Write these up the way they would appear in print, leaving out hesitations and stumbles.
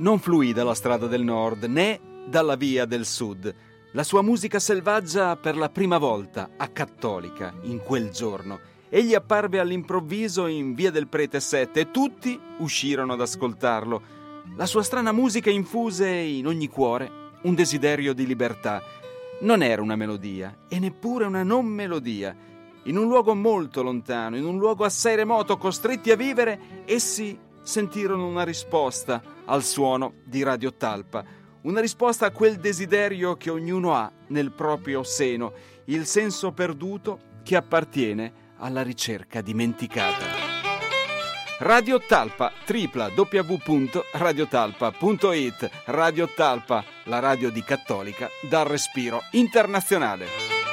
non fluì dalla strada del nord né dalla via del sud. La sua musica selvaggia per la prima volta a Cattolica in quel giorno. Egli apparve all'improvviso in via del Prete 7 e tutti uscirono ad ascoltarlo. La sua strana musica infuse in ogni cuore un desiderio di libertà. Non era una melodia e neppure una non melodia. In un luogo molto lontano, in un luogo assai remoto, costretti a vivere, essi sentirono una risposta al suono di Radio Talpa, una risposta a quel desiderio che ognuno ha nel proprio seno, il senso perduto che appartiene alla ricerca dimenticata. Radio Talpa, www.radiotalpa.it. Radio Talpa, la radio di Cattolica dal respiro internazionale.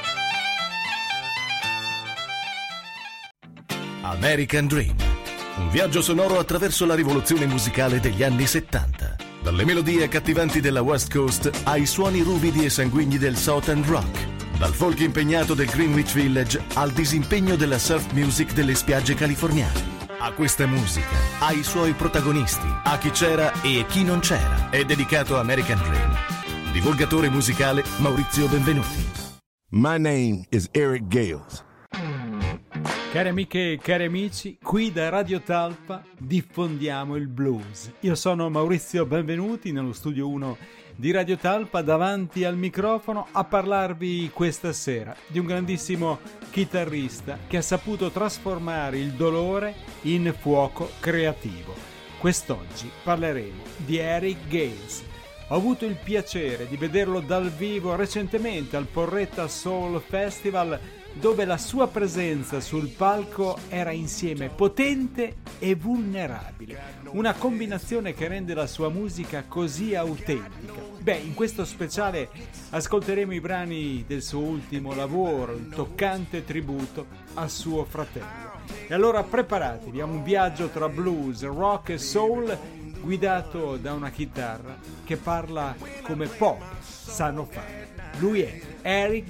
American Dream, un viaggio sonoro attraverso la rivoluzione musicale degli anni 70. Dalle melodie accattivanti della West Coast ai suoni ruvidi e sanguigni del Southern Rock. Dal folk impegnato del Greenwich Village al disimpegno della surf music delle spiagge californiane. A questa musica, ai suoi protagonisti, a chi c'era e chi non c'era, è dedicato American Dream. Divulgatore musicale Maurizio Benvenuti. My name is Eric Gales. Cari amiche e cari amici, qui da Radio Talpa diffondiamo il blues. Io sono Maurizio Benvenuti nello studio 1 di Radio Talpa, davanti al microfono a parlarvi questa sera di un grandissimo chitarrista che ha saputo trasformare il dolore in fuoco creativo. Quest'oggi parleremo di Eric Gales. Ho avuto il piacere di vederlo dal vivo recentemente al Porretta Soul Festival, dove la sua presenza sul palco era insieme potente e vulnerabile, una combinazione che rende la sua musica così autentica. In questo speciale ascolteremo i brani del suo ultimo lavoro, il toccante tributo a suo fratello. E allora preparatevi a un viaggio tra blues, rock e soul, guidato da una chitarra che parla come pochi sanno fare. Lui è Eric